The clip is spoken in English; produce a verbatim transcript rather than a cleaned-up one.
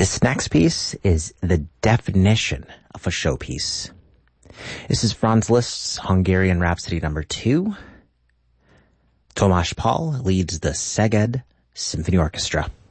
This next piece is the definition of a showpiece. This is Franz Liszt's Hungarian Rhapsody number two. Tomasz Pál leads the Szeged Symphony Orchestra.